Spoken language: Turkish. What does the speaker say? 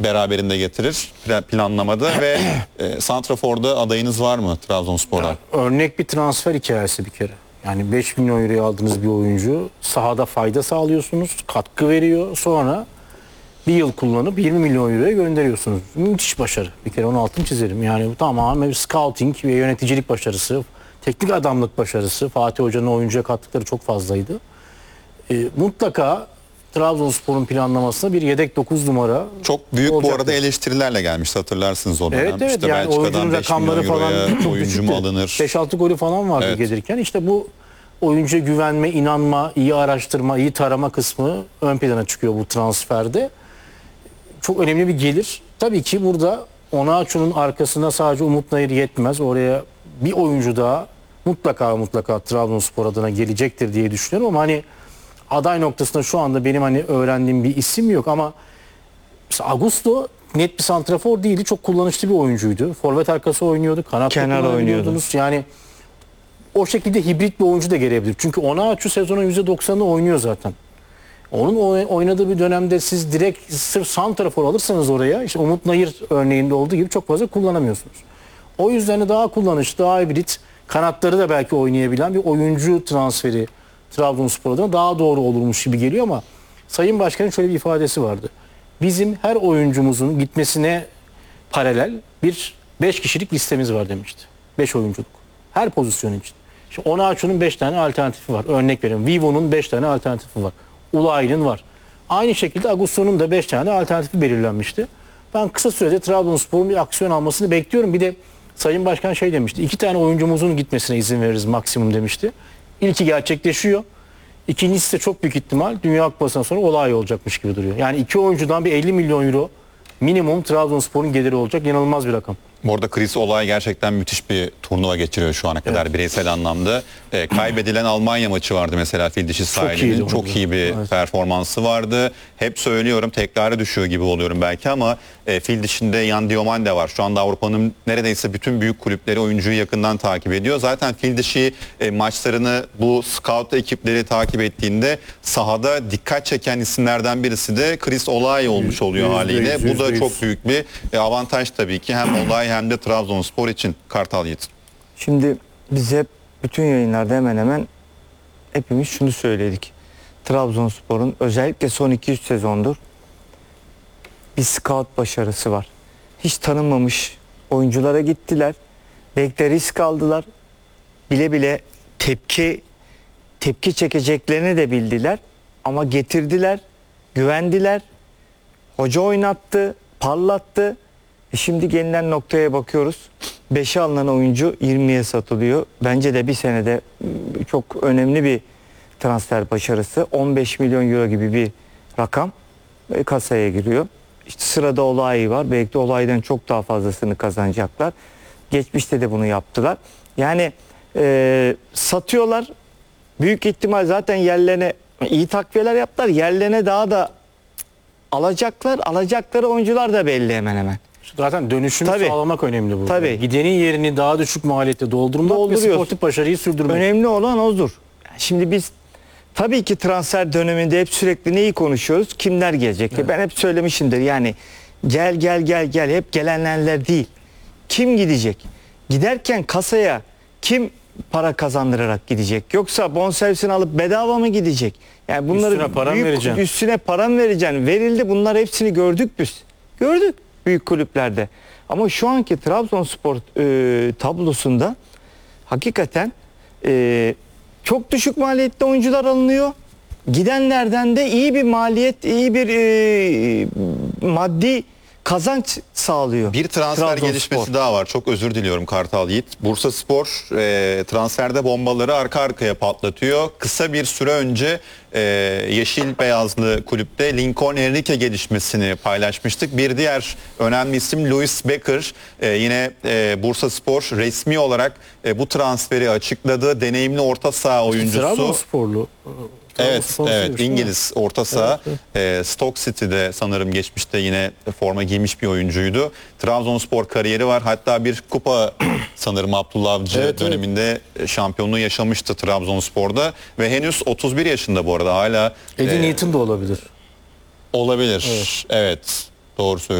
beraberinde getirir planlamada ve santraforda adayınız var mı Trabzonspor'da? Örnek bir transfer hikayesi bir kere. Yani 5 milyon euroya aldığınız bir oyuncu sahada fayda sağlıyorsunuz, katkı veriyor. Sonra bir yıl kullanıp 20 milyon euroya gönderiyorsunuz. Müthiş başarı. Bir kere onu altını çizelim. Yani tamamen bir scouting ve yöneticilik başarısı, teknik adamlık başarısı. Fatih Hoca'nın oyuncuya kattıkları çok fazlaydı. Mutlaka Trabzonspor'un planlamasında bir yedek 9 numara çok büyük olacaktır. bu arada eleştirilerle gelmişti, hatırlarsınız o dönem. Evet, evet. İşte Yani oyuncunun rakamları falan çok oyuncu mu alınır? 5-6 golü falan vardı Evet. gelirken. İşte bu oyuncuya güvenme, inanma, iyi araştırma, iyi tarama kısmı ön plana çıkıyor bu transferde. Çok önemli bir gelir. Tabii ki burada Onaçu'nun arkasında sadece Umut Nayır yetmez. Oraya bir oyuncu daha mutlaka Trabzonspor adına gelecektir diye düşünüyorum ama hani aday noktasında şu anda benim hani öğrendiğim bir isim yok ama mesela Augusto net bir santrafor değildi. Çok kullanışlı bir oyuncuydu. Forvet arkası oynuyordu. Kanatta Kenar oynuyordunuz. Yani o şekilde hibrit bir oyuncu da gelebilir. Çünkü Onaçu sezonun %90'ını oynuyor zaten. Onun oynadığı bir dönemde siz direkt sırf santrafor alırsanız oraya işte Umut Nayır örneğinde olduğu gibi çok fazla kullanamıyorsunuz. O yüzden de daha kullanışlı, daha hibrit, kanatları da belki oynayabilen bir oyuncu transferi Trabzonspor adına daha doğru olurmuş gibi geliyor ama Sayın Başkan'ın şöyle bir ifadesi vardı. Bizim her oyuncumuzun gitmesine paralel bir 5 kişilik listemiz var demişti. 5 oyunculuk. Her pozisyon için. Şimdi Onaçu'nun 5 tane alternatifi var. Örnek verin. Vivo'nun 5 tane alternatifi var. Ulay'ın var. Aynı şekilde Augusto'nun da 5 tane alternatifi belirlenmişti. Ben kısa sürede Trabzonspor'un bir aksiyon almasını bekliyorum. Bir de Sayın Başkan şey demişti. 2 tane oyuncumuzun gitmesine izin veririz maksimum demişti. İlki gerçekleşiyor. İkincisi de çok büyük ihtimal Dünya Kupası'ndan sonra olay olacakmış gibi duruyor. Yani 2 oyuncudan bir 50 milyon euro minimum Trabzonspor'un geliri olacak. İnanılmaz bir rakam. Bu arada Chris Olay gerçekten müthiş bir turnuva geçiriyor şu ana kadar bireysel anlamda. Kaybedilen Almanya maçı vardı mesela fil dişi sahilinin. Çok iyi bir performansı vardı. Hep söylüyorum, tekrara düşüyor gibi oluyorum belki ama fil dişinde Yan Diomande var. Şu anda Avrupa'nın neredeyse bütün büyük kulüpleri oyuncuyu yakından takip ediyor. Zaten fil dişi maçlarını bu scout ekipleri takip ettiğinde sahada dikkat çeken isimlerden birisi de Chris Olay olmuş oluyor haliyle. Bu da çok büyük bir avantaj tabii ki. Hem Olay hem de Trabzonspor için. Kartal Yiğit. Şimdi biz hep bütün yayınlarda hemen hemen hepimiz şunu söyledik. Trabzonspor'un özellikle son 2-3 sezondur bir scout başarısı var. Hiç tanınmamış oyunculara gittiler. Belki de risk aldılar. Bile bile tepki çekeceklerini de bildiler. Ama getirdiler, güvendiler. Hoca oynattı, parlattı. Şimdi gelinen noktaya bakıyoruz. 5'e alınan oyuncu 20'ye satılıyor. Bence de bir senede çok önemli bir transfer başarısı. 15 milyon euro gibi bir rakam kasaya giriyor. İşte sırada Olay var. Belki de Olay'dan çok daha fazlasını kazanacaklar. Geçmişte de bunu yaptılar. Yani satıyorlar. Büyük ihtimal zaten yerlerine iyi takviyeler yaptılar. Yerlerine daha da alacaklar. Alacakları oyuncular da belli hemen hemen. Zaten dönüşümü sağlamak önemli burada. Tabii. Gidenin yerini daha düşük maliyette doldurmak ve sportif başarıyı sürdürmek. Önemli olan odur. Şimdi biz tabii ki transfer döneminde hep sürekli neyi konuşuyoruz? Kimler gelecek? Evet. Ben hep söylemişimdir yani gel hep gelenler değil. Kim gidecek? Giderken kasaya kim para kazandırarak gidecek? Yoksa bonservisini alıp bedava mı gidecek? Yani bunları üstüne param vereceksin. Verildi, bunlar hepsini gördük biz. Gördük büyük kulüplerde. Ama şu anki Trabzonspor tablosunda hakikaten çok düşük maliyette oyuncular alınıyor. Gidenlerden de iyi bir maliyet, iyi bir maddi kazanç sağlıyor. Bir transfer gelişmesi daha var. Çok özür diliyorum Kartal Yiğit. Bursaspor transferde bombaları arka arkaya patlatıyor. Kısa bir süre önce yeşil beyazlı kulüpte Lincoln Enrique gelişmesini paylaşmıştık. Bir diğer önemli isim Louis Becker. Yine Bursaspor resmi olarak bu transferi açıkladı. Deneyimli orta saha oyuncusu. Trabzonsporlu. Evet, İngiliz orta saha. Stoke City'de sanırım geçmişte yine forma giymiş bir oyuncuydu. Trabzonspor kariyeri var. Hatta bir kupa sanırım Abdullah Avcı döneminde şampiyonluğu yaşamıştı Trabzonspor'da ve henüz 31 yaşında bu arada hala. Eddie Newton da olabilir. Olabilir. Evet. Doğru söylüyorsun.